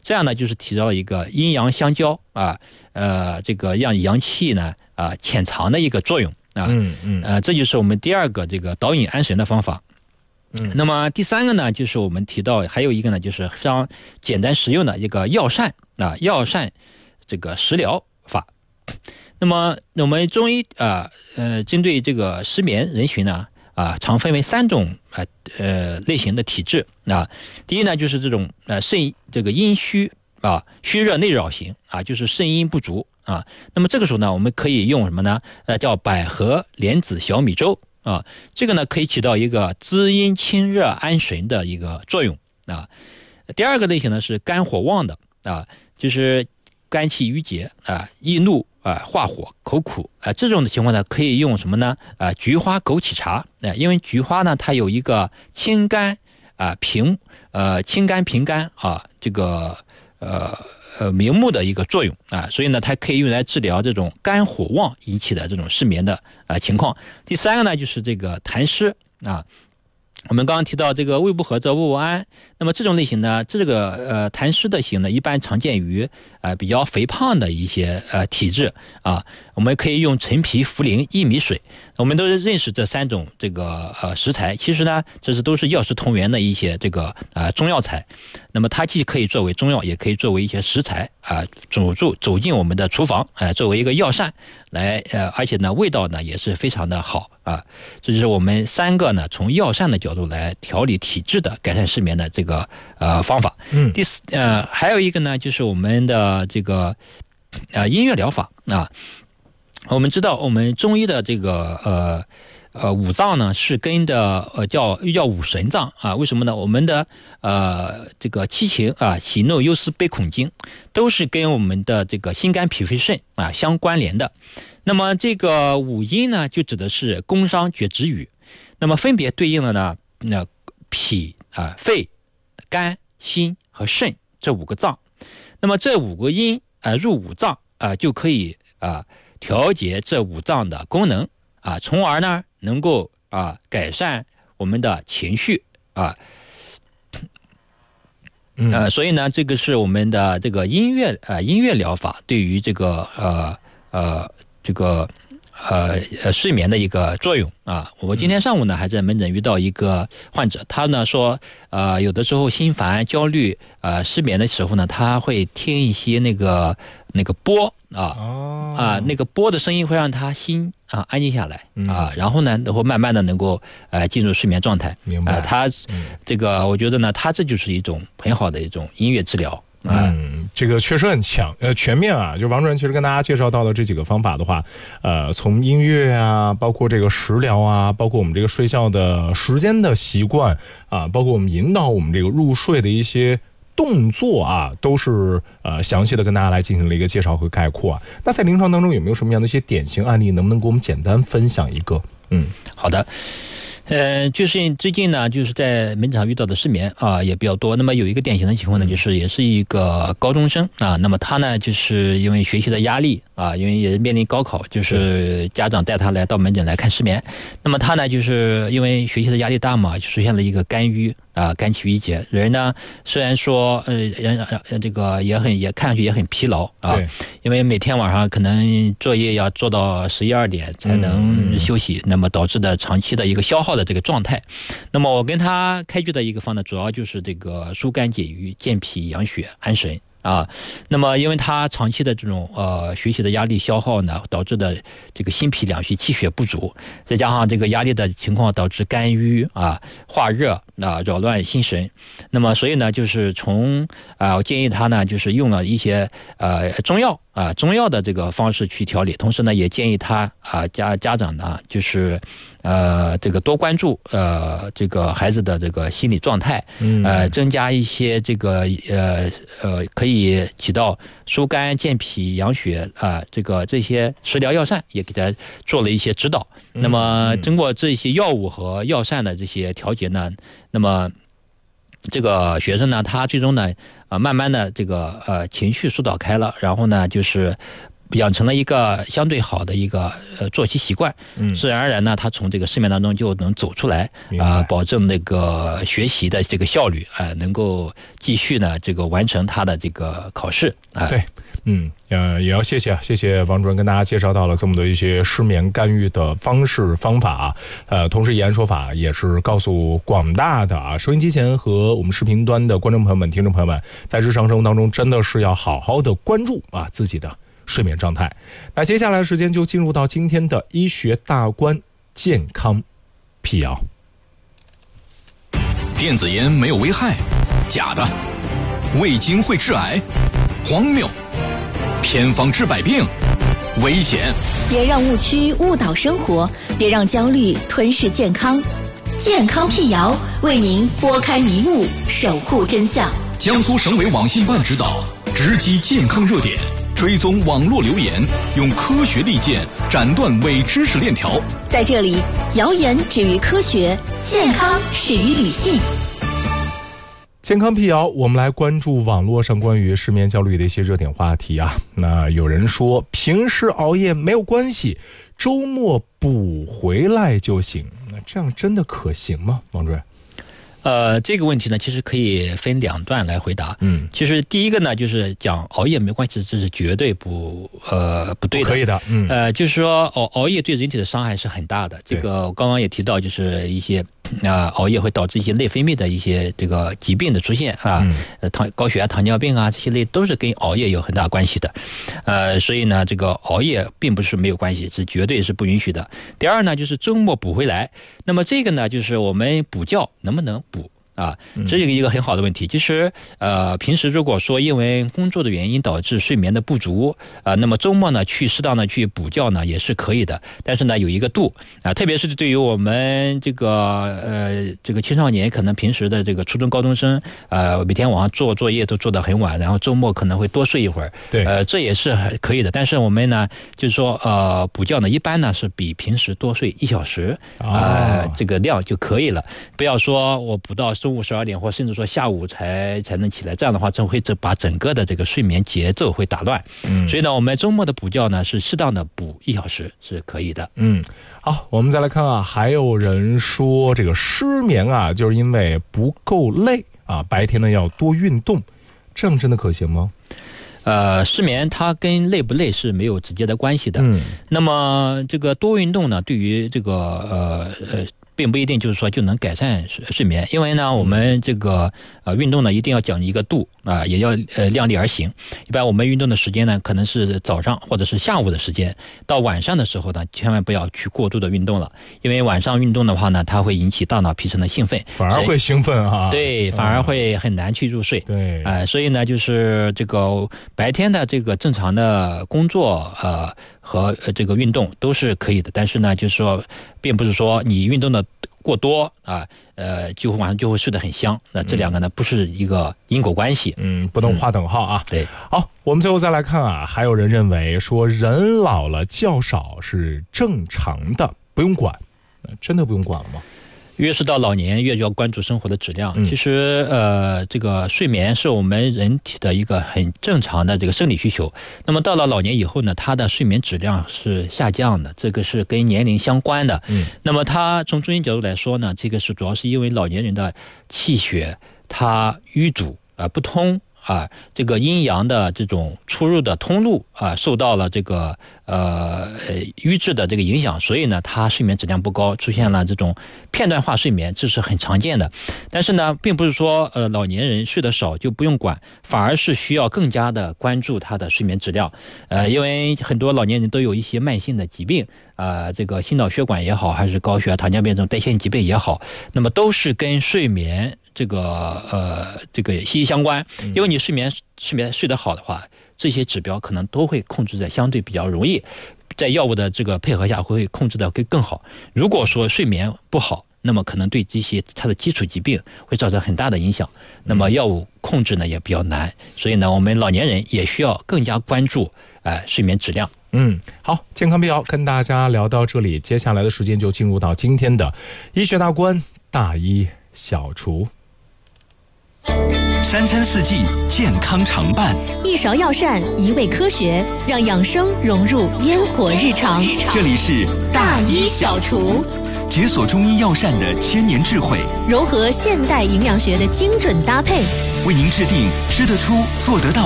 这样呢就是提到一个阴阳相交啊，这个让阳气呢潜藏的一个作用啊，这就是我们第二个这个导引安神的方法。那么第三个呢，就是我们提到还有一个呢，就是非常简单实用的一个药膳药膳这个食疗法。那么我们中医针对这个失眠人群呢常分为3种类型的体质第一呢就是这种肾这个阴虚虚热内扰型就是肾阴不足那么这个时候呢，我们可以用什么呢？叫百合莲子小米粥这个呢可以起到一个滋阴清热安神的一个作用第二个类型呢是肝火旺的就是肝气郁结易怒化火口苦这种的情况呢可以用什么呢？菊花枸杞茶因为菊花呢它有一个清肝清肝平肝这个明目的一个作用所以呢它可以用来治疗这种肝火旺引起的这种失眠的情况。第三个呢就是这个痰湿我们刚刚提到这个胃不和则卧不安，那么这种类型呢，这个痰湿的型呢，一般常见于比较肥胖的一些体质我们可以用陈皮、茯苓、薏米水。我们都认识这3种这个食材，其实呢，这都是药食同源的一些这个中药材。那么它既可以作为中药，也可以作为一些食材走进我们的厨房作为一个药膳来而且呢味道呢也是非常的好这就是我们3个呢从药膳的角度来调理体质的改善失眠的这个方法。还有一个呢就是我们的这个音乐疗法我们知道我们中医的这个五脏呢是跟的又叫五神脏为什么呢？我们的这个七情喜怒忧思悲恐惊都是跟我们的这个心肝脾肺肾相关联的。那么这个五音呢就指的是宫商角徵羽，那么分别对应了呢脾肺肝心和肾这5个脏。那么这5个音入五脏就可以调节这5脏的功能从而呢能够改善我们的情绪所以呢这个是我们的这个音乐疗法对于这个睡眠的一个作用我今天上午呢还在门诊遇到一个患者，他呢说有的时候心烦焦虑失眠的时候呢，他会听一些那个波那个波的声音会让他心安静下来然后呢会慢慢的能够进入睡眠状态。 明白他这个我觉得呢他这就是一种很好的一种音乐治疗。 这个确实很全面就王主任其实跟大家介绍到的这几个方法的话从音乐包括这个食疗包括我们这个睡觉的时间的习惯包括我们引导我们这个入睡的一些动作都是详细的跟大家来进行了一个介绍和概括那在临床当中有没有什么样的一些典型案例，能不能给我们简单分享一个？ 好的。就是最近呢，就是在门诊上遇到的失眠也比较多。那么有一个典型的情况呢，就是也是一个高中生那么他呢就是因为学习的压力因为也面临高考，就是家长带他来到门诊来看失眠。那么他呢就是因为学习的压力大嘛，就出现了一个肝郁肝气郁结，人呢虽然说这个也看上去也很疲劳因为每天晚上可能作业要做到11、12点才能休息，那么导致的长期的一个消耗的这个状态。那么我跟他开具的一个方呢，主要就是这个疏肝解郁、健脾养血、安神那么因为他长期的这种学习的压力消耗呢，导致的这个心脾两虚、气血不足，再加上这个压力的情况，导致肝郁化热扰乱心神。那么所以呢，就是我建议他呢，就是用了一些中药的这个方式去调理，同时呢，也建议他家长呢，就是这个多关注这个孩子的这个心理状态，增加一些这个可以起到疏肝健脾养血这些食疗药膳，也给他做了一些指导。那么经过这些药物和药膳的这些调节呢，那么这个学生呢，他最终呢慢慢的这个情绪疏导开了，然后呢就是养成了一个相对好的一个作息习惯，自然而然呢，他从这个睡眠当中就能走出来保证那个学习的这个效率能够继续呢这个完成他的这个考试对。也要谢谢王主任跟大家介绍到了这么多一些失眠干预的方式方法同时以案说法也是告诉广大的收音机前和我们视频端的观众朋友们、听众朋友们，在日常生活当中真的是要好好的关注自己的睡眠状态。那接下来的时间就进入到今天的医学大观健康辟谣。 电子烟没有危害，假的；味精会致癌，荒谬；偏方治百病，危险。 别让误区误导生活，别让焦虑吞噬健康。健康辟谣为您拨开迷雾，守护真相。 江苏省委网信办指导，直击健康热点，追踪网络留言，用科学利剑斩断伪知识链条。 在这里，谣言止于科学，健康始于理性。 健康辟谣，我们来关注网络上关于失眠焦虑的一些热点话题那有人说平时熬夜没有关系，周末补回来就行，那这样真的可行吗？王主任？ 这个问题呢，其实可以分两段来回答。其实第一个呢，就是讲熬夜没关系，这是绝对不对的。 可以的。 就是说熬夜对人体的伤害是很大的。这个我刚刚也提到，就是一些熬夜会导致一些内分泌的一些这个疾病的出现高血压、糖尿病这些类都是跟熬夜有很大关系的。所以呢，这个熬夜并不是没有关系，是绝对是不允许的。第二呢，就是周末补回来。那么这个呢，就是我们补觉能不能补？这是一个很好的问题。其实平时如果说因为工作的原因导致睡眠的不足那么周末呢适当的去补觉呢也是可以的，但是呢有一个度特别是对于我们这个青少年，可能平时的这个初中高中生每天晚上做作业都做得很晚，然后周末可能会多睡一会儿， 对， 这也是可以的。但是我们呢就是说补觉呢一般呢是比平时多睡1小时这个量就可以了，不要说我补到中午12点或甚至说下午才能起来，这样的话会把整个的这个睡眠节奏会打乱。所以呢我们周末的补觉呢是适当的补1小时是可以的。 好，我们再来看还有人说这个失眠就是因为不够累白天呢要多运动，这样真的可行吗？ 失眠它跟累不累是没有直接的关系的。那么这个多运动呢，对于这个并不一定就是说就能改善睡眠，因为呢我们这个运动呢一定要讲一个度也要量力而行。一般我们运动的时间呢可能是早上或者是下午的时间，到晚上的时候呢千万不要去过度的运动了，因为晚上运动的话呢它会引起大脑皮层的兴奋， 反而会兴奋对，反而会很难去入睡。 对， 所以呢就是这个白天的这个正常的工作和这个运动都是可以的，但是呢就是说并不是说你运动的过多就晚上就会睡得很香，那这两个呢不是一个因果关系， 不能划等号对。 好，我们最后再来看还有人认为说人老了觉少是正常的，不用管，真的不用管了吗？ 越是到老年越要关注生活的质量。其实这个睡眠是我们人体的一个很正常的这个生理需求，那么到了老年以后呢，它的睡眠质量是下降的，这个是跟年龄相关的。那么它从中医角度来说呢，这个是主要是因为老年人的气血它淤阻不通这个阴阳的这种出入的通路受到了这个瘀滞的这个影响，所以呢他睡眠质量不高，出现了这种片段化睡眠，这是很常见的。但是呢并不是说老年人睡得少就不用管，反而是需要更加的关注他的睡眠质量。因为很多老年人都有一些慢性的疾病这个心脑血管也好，还是高血压、糖尿病这种代谢性疾病也好，那么都是跟睡眠这个息息相关。因为你睡眠睡得好的话，这些指标可能都会控制在相对比较容易，在药物的这个配合下会控制的更好。如果说睡眠不好，那么可能对这些它的基础疾病会造成很大的影响，那么药物控制呢也比较难。所以呢我们老年人也需要更加关注睡眠质量。 好，健康辟谣跟大家聊到这里，接下来的时间就进入到今天的医学大观大医小厨。 3餐4季健康常伴， 一勺药膳，一味科学，让养生融入烟火日常。 这里是大医小厨， 解锁中医药膳的千年智慧， 融合现代营养学的精准搭配， 为您制定吃得出、做得到